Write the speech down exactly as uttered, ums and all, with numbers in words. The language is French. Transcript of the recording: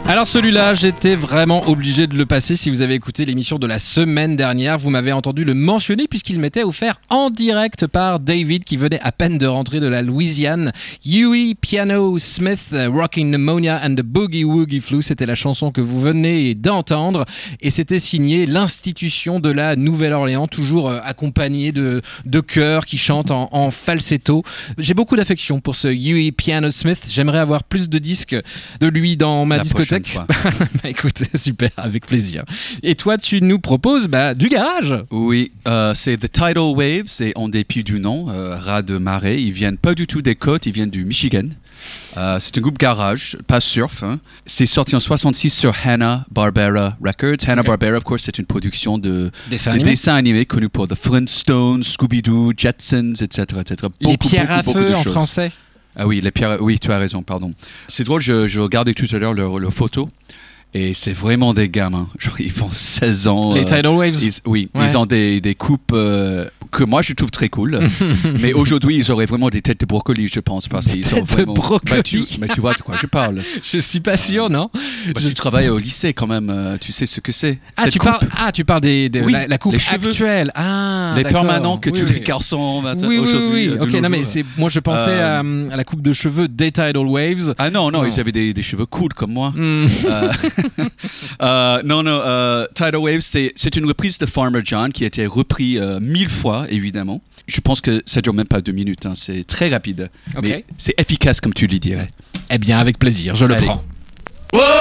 Alors celui-là, j'étais vraiment obligé de le passer. Si vous avez écouté l'émission de la semaine dernière, vous m'avez entendu le mentionner puisqu'il m'était offert en direct par David qui venait à peine de rentrer de la Louisiane. Huey Piano Smith, Rocking Pneumonia and the Boogie Woogie Flu, c'était la chanson que vous venez d'entendre et c'était signé l'institution de la Nouvelle-Orléans, toujours accompagné de, de chœurs qui chantent en, en falsetto. J'ai beaucoup d'affection pour ce Huey Piano Smith. J'aimerais avoir plus de disques de lui dans ma la discothèque. Bah écoute, super, avec plaisir. Et toi, tu nous proposes bah, du garage. Oui, euh, c'est The Tidal Waves, et en dépit du nom, euh, ras de marée, ils viennent pas du tout des côtes, ils viennent du Michigan. Euh, c'est un groupe garage, pas surf. Hein. C'est sorti en soixante-six sur Hanna-Barbera Records. Hanna-Barbera, of course, c'est une production de dessins de animés, dessins animés connus pour The Flintstones, Scooby-Doo, Jetsons, et cetera, et cetera. Les Beaucoup, pierres à beaucoup, feu beaucoup de en choses. français. Ah oui, les pierres. Oui, tu as raison, pardon. C'est drôle, je, je regardais tout à l'heure leur, leur photo. Et c'est vraiment des gamins. Genre, ils font seize ans. Les euh, Tidal Waves. Ils, oui, Ouais. ils ont des, des coupes euh, que moi je trouve très cool. Mais aujourd'hui, ils auraient vraiment des têtes de brocoli, je pense. Parce qu'ils sont Têtes de vraiment. brocoli. Bah, tu, mais tu vois de quoi je parle. Je suis pas sûr, non. Bah, tu travailles au lycée quand même. euh, tu sais ce que c'est. Ah, Cette tu coupe, parles. Ah, tu parles des, des Oui, la, la coupe les cheveux. actuelle. Ah, les d'accord. permanents que Oui, tous oui. les garçons maintenant, Oui, oui, aujourd'hui. oui. euh, de Ok, nos non, mais jours. c'est. Moi, je pensais Euh, à, à la coupe de cheveux des Tidal Waves. Ah non, non, Non. ils avaient des, des cheveux cool comme moi. Hmm. Euh, euh, non, non, euh, Tidal Waves, c'est, c'est une reprise de Farmer John qui a été repris euh, mille fois, évidemment. Je pense que ça dure même pas deux minutes, hein, c'est très rapide. Ok. Mais c'est efficace, comme tu le dirais. Eh bien, avec plaisir, je le Allez. prends.